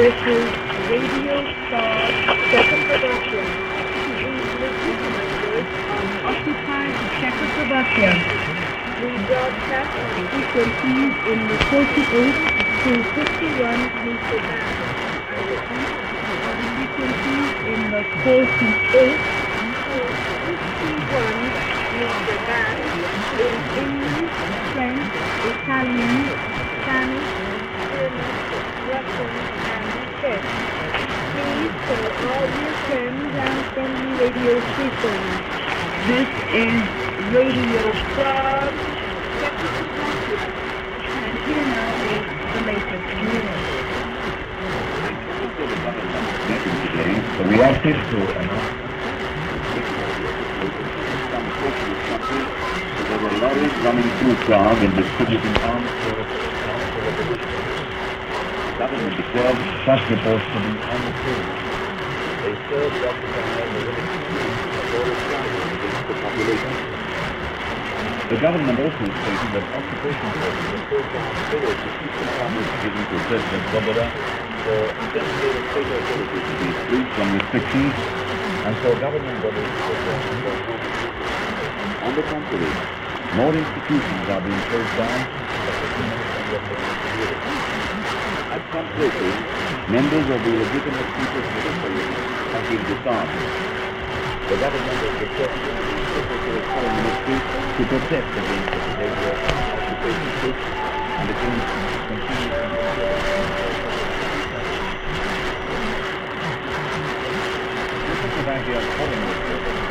This is Radio Star Czechoslovakia. Please listen to my voice on occupied Czechoslovakia. We broadcast on frequencies in the 48 to 51 meter band. I repeat, on frequencies in the 48 to 51 meter band in English, French, Italian, Spanish, German, Russian, and Czech. Please tell all your friends and friendly radio stations. This is Radio Prague, Czechoslovakia. And here now is the latest news. The reacted to there were lorries running through Prague and distributing arms for the revolution. The government declared such reports to be untrue. They served up to the population. The government also stated that occupation forces were so far forward to keep the powers given to President Svoboda for designated state authorities to be freed from restrictions and for government bodies to perform their functions. On the contrary, more institutions are being closed down, at some places, members of the legitimate People's Military have been disarmed. The government has requested the Foreign Ministry to protest against the behavior of occupation troops and against continuing Czechoslovakia's foreign